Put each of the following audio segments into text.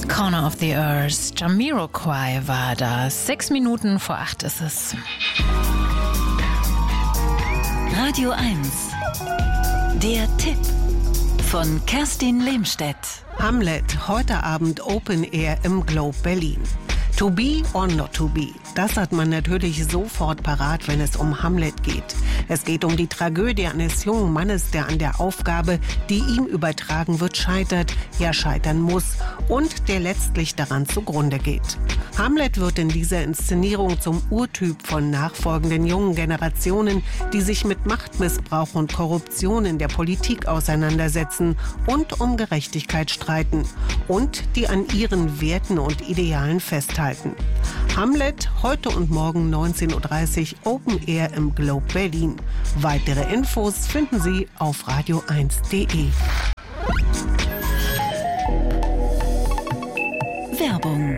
Corner of the Earth. Jamiroquai war das. 6 Minuten vor 8 ist es. Radio 1. Der Tipp von Kerstin Lehmstedt. Hamlet, heute Abend Open Air im Globe Berlin. To be or not to be, das hat man natürlich sofort parat, wenn es um Hamlet geht. Es geht um die Tragödie eines jungen Mannes, der an der Aufgabe, die ihm übertragen wird, scheitert, ja scheitern muss und der letztlich daran zugrunde geht. Hamlet wird in dieser Inszenierung zum Urtyp von nachfolgenden jungen Generationen, die sich mit Machtmissbrauch und Korruption in der Politik auseinandersetzen und um Gerechtigkeit streiten und die an ihren Werten und Idealen festhalten. Hamlet, heute und morgen 19.30 Uhr Open Air im Globe Berlin. Weitere Infos finden Sie auf radio1.de. Werbung.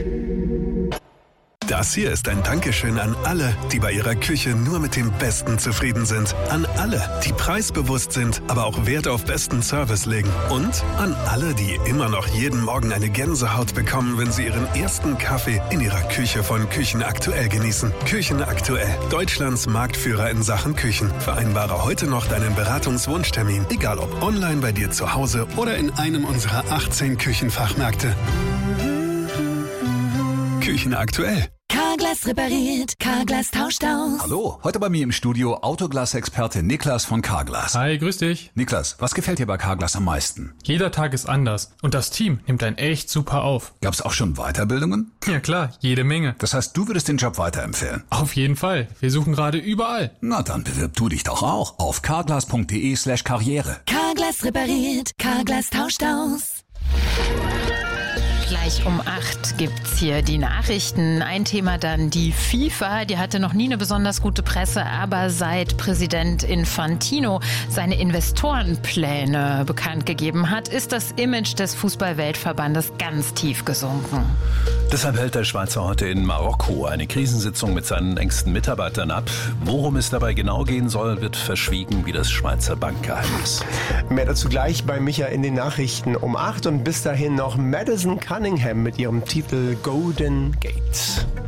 Das hier ist ein Dankeschön an alle, die bei ihrer Küche nur mit dem Besten zufrieden sind. An alle, die preisbewusst sind, aber auch Wert auf besten Service legen. Und an alle, die immer noch jeden Morgen eine Gänsehaut bekommen, wenn sie ihren ersten Kaffee in ihrer Küche von Küchen Aktuell genießen. Küchen Aktuell, Deutschlands Marktführer in Sachen Küchen. Vereinbare heute noch deinen Beratungswunschtermin, egal ob online bei dir zu Hause oder in einem unserer 18 Küchenfachmärkte. Küchen Aktuell. Carglass repariert, Carglass tauscht aus. Hallo, heute bei mir im Studio Autoglas-Experte Niklas von Carglass. Hi, grüß dich. Niklas, was gefällt dir bei Carglass am meisten? Jeder Tag ist anders und das Team nimmt einen echt super auf. Gab's auch schon Weiterbildungen? Ja klar, jede Menge. Das heißt, du würdest den Job weiterempfehlen? Auf jeden Fall, wir suchen gerade überall. Na, dann bewirb du dich doch auch auf carglass.de/karriere. Carglass repariert, Carglass tauscht aus. Gleich um 8 gibt's hier die Nachrichten. Ein Thema dann die FIFA. Die hatte noch nie eine besonders gute Presse, aber seit Präsident Infantino seine Investorenpläne bekannt gegeben hat, ist das Image des Fußball-Weltverbandes ganz tief gesunken. Deshalb hält der Schweizer heute in Marokko eine Krisensitzung mit seinen engsten Mitarbeitern ab. Worum es dabei genau gehen soll, wird verschwiegen wie das Schweizer Bankgeheimnis. Mehr dazu gleich bei Micha in den Nachrichten um 8 und bis dahin noch Madison Cunningham mit ihrem Titel Golden Gate.